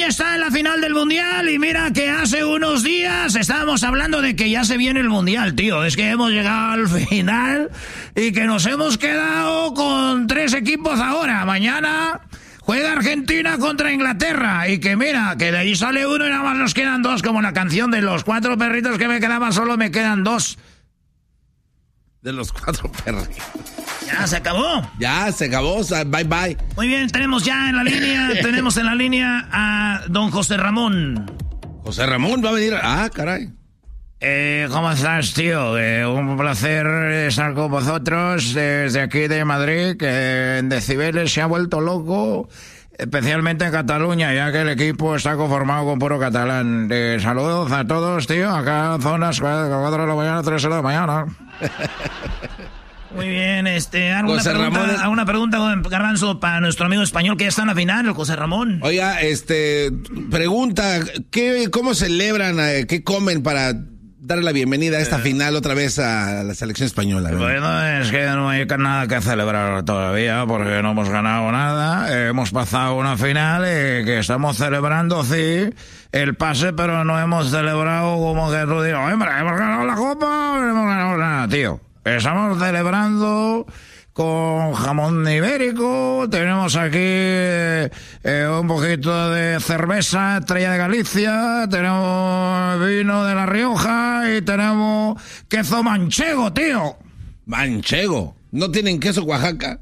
España está en la final del Mundial y mira que hace unos días estábamos hablando de que ya se viene el Mundial, tío. Es que hemos llegado al final y que nos hemos quedado con 3 equipos ahora. Mañana juega Argentina contra Inglaterra y que mira, que de ahí sale uno y nada más nos quedan 2, como la canción de los 4 perritos que me quedaban, solo me quedan 2. De los 4 perritos. Ya se acabó. Ya se acabó, bye bye. Muy bien, tenemos en la línea a don José Ramón. José Ramón va a venir. Ah, caray. ¿Cómo estás, tío? Un placer estar con vosotros desde aquí de Madrid, que en decibeles se ha vuelto loco, especialmente en Cataluña, ya que el equipo está conformado con puro catalán. Saludos a todos, tío, acá en zonas 4 de la mañana, 3 de la mañana. Muy bien, ¿alguna pregunta, Garbanzo, para nuestro amigo español que ya está en la final, el José Ramón? Oiga, pregunta, ¿cómo celebran, qué comen para darle la bienvenida a esta final otra vez a la selección española? Bueno, es que no hay nada que celebrar todavía porque no hemos ganado nada. Hemos pasado una final que estamos celebrando, sí, el pase, pero no hemos celebrado como que tú digas, hombre, hemos ganado la copa, no hemos ganado nada, tío. Estamos celebrando con jamón ibérico, tenemos aquí un poquito de cerveza Estrella de Galicia, tenemos vino de La Rioja y tenemos queso manchego, tío. ¿Manchego? ¿No tienen queso Oaxaca?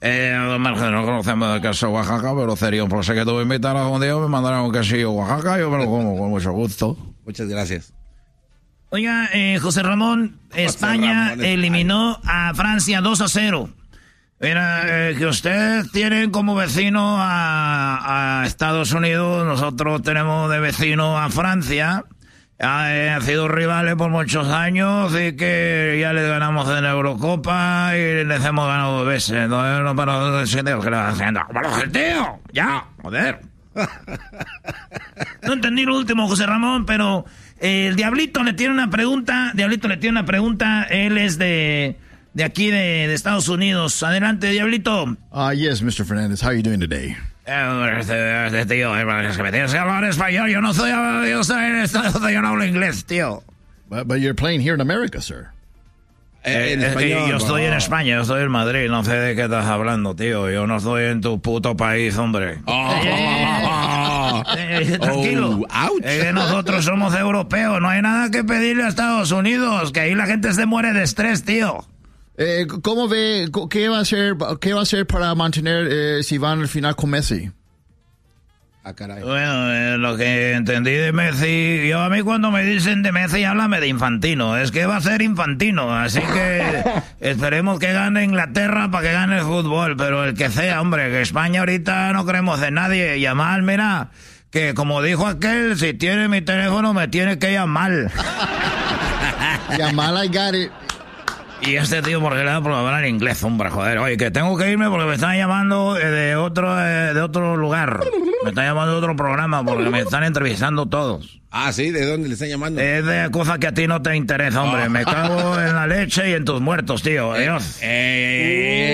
No conocemos el queso Oaxaca, pero sería un sé que tú me invitas algún día, me mandarán un quesillo Oaxaca, yo me lo como con mucho gusto. Muchas gracias. Oiga, José Ramón, España eliminó a Francia 2-0. Mira, que ustedes tienen como vecino a Estados Unidos, nosotros tenemos de vecino a Francia. Han sido rivales por muchos años y que ya les ganamos en la Eurocopa y les hemos ganado 2 veces. Entonces no para los sitios que le van haciendo. ¡Vamos, tío! ¡Ya! ¡Joder! No entendí lo último, José Ramón, pero el Diablito le tiene una pregunta. Él es de aquí, de Estados Unidos. Adelante, Diablito. Yes, Mr. Fernandez. How are you doing today? Tío, es que me tienes que hablar español. Yo no hablo inglés, tío. But you're playing here in America, sir. En español, yo estoy en España, yo estoy en Madrid. No sé de qué estás hablando, tío. Yo no estoy en tu puto país, hombre. Tranquilo. Nosotros somos europeos. No hay nada que pedirle a Estados Unidos. Que ahí la gente se muere de estrés, tío. ¿Cómo ve? ¿Qué va a hacer para mantener si van al final con Messi? Ah, caray. Bueno, lo que entendí de Messi, a mí cuando me dicen de Messi, háblame de Infantino. Es que va a ser Infantino, así que esperemos que gane Inglaterra para que gane el fútbol, pero el que sea, hombre, que España ahorita no creemos en nadie. Llamar, mira, que como dijo aquel, si tiene mi teléfono me tiene que llamar. Llamar, I got it. Y este tío, porque le da por hablar en inglés, hombre, joder. Oye, que tengo que irme porque me están llamando de otro lugar. Me están llamando de otro programa porque me están entrevistando todos. Ah, ¿sí? ¿De dónde le están llamando? Es de cosas que a ti no te interesa, hombre. Me cago en la leche y en tus muertos, tío. Adiós.